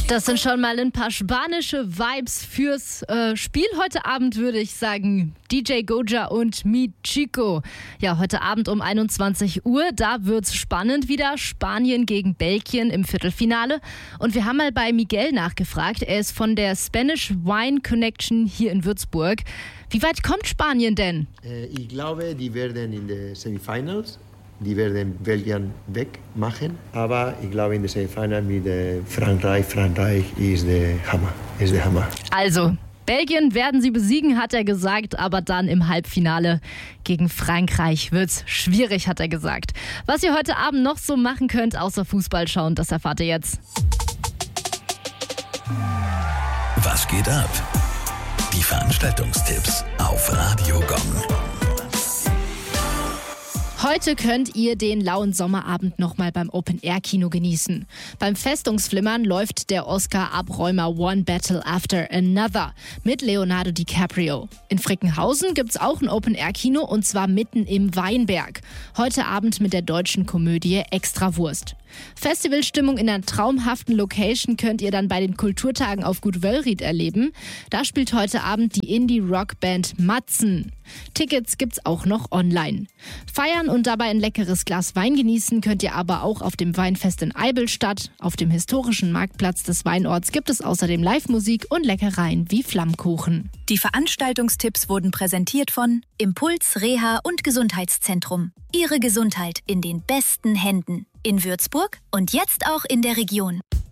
Das sind schon mal ein paar spanische Vibes fürs Spiel heute Abend, würde ich sagen. DJ Goja und Mi Chico. Ja, heute Abend um 21 Uhr, da wird's spannend wieder. Spanien gegen Belgien im Viertelfinale. Und wir haben mal bei Miguel nachgefragt. Er ist von der Spanish Wine Connection hier in Würzburg. Wie weit kommt Spanien denn? Ich glaube, die werden in den Semifinals. Die werden Belgien wegmachen, aber ich glaube in der Semifinal mit Frankreich ist der Hammer. Also, Belgien werden sie besiegen, hat er gesagt, aber dann im Halbfinale gegen Frankreich wird's schwierig, hat er gesagt. Was ihr heute Abend noch so machen könnt, außer Fußball schauen, das erfahrt ihr jetzt. Was geht ab? Die Veranstaltungstipps auf Radio Gong. Heute könnt ihr den lauen Sommerabend nochmal beim Open-Air-Kino genießen. Beim Festungsflimmern läuft der Oscar-Abräumer One Battle After Another mit Leonardo DiCaprio. In Frickenhausen gibt's auch ein Open-Air-Kino und zwar mitten im Weinberg. Heute Abend mit der deutschen Komödie Extrawurst. Festivalstimmung in einer traumhaften Location könnt ihr dann bei den Kulturtagen auf Gut Wöllried erleben. Da spielt heute Abend die Indie-Rock-Band Matzen. Tickets gibt's auch noch online. Feiern und dabei ein leckeres Glas Wein genießen könnt ihr aber auch auf dem Weinfest in Eibelstadt. Auf dem historischen Marktplatz des Weinorts gibt es außerdem Live-Musik und Leckereien wie Flammkuchen. Die Veranstaltungstipps wurden präsentiert von Impuls Reha und Gesundheitszentrum. Ihre Gesundheit in den besten Händen. In Würzburg und jetzt auch in der Region.